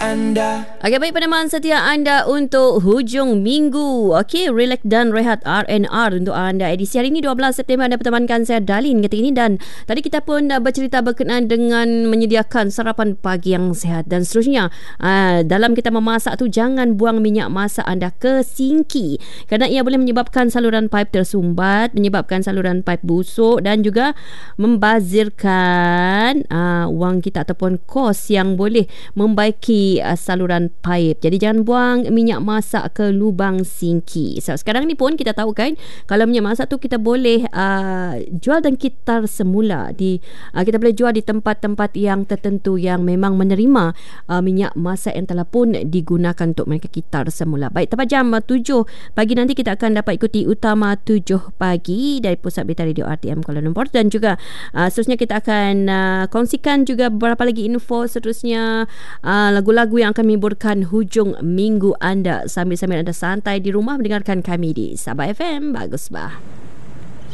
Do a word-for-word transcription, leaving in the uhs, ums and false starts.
anda. Okey, baik peneman setia anda untuk hujung minggu. Okey, relax dan rehat R and R untuk anda. Edisi hari ini dua belas September anda bertemankan saya Dalin ketika ini, dan tadi kita pun dah bercerita berkenaan dengan menyediakan sarapan pagi yang sihat dan seterusnya. Aa, dalam kita memasak tu jangan buang minyak masak anda ke sinki kerana ia boleh menyebabkan saluran paip tersumbat, menyebabkan saluran paip busuk dan juga membazirkan aa, wang kita ataupun kos yang boleh membaiki uh, saluran paip. Jadi jangan buang minyak masak ke lubang sinki. So, sekarang ni pun kita tahu kan, kalau minyak masak tu kita boleh uh, jual dan kitar semula di uh, kita boleh jual di tempat-tempat yang tertentu yang memang menerima uh, minyak masak yang telah pun digunakan untuk mereka kitar semula. Baik, tepat jam uh, tujuh pagi nanti kita akan dapat ikuti Utama tujuh pagi dari Pusat Berita Radio R T M Kuala Lumpur, dan juga uh, seterusnya kita akan uh, kongsikan juga beberapa lagi info seterusnya, uh, lagu-lagu yang akan menghiburkan hujung minggu anda sambil-sambil anda santai di rumah mendengarkan kami di Sabah F M. Bagus bah.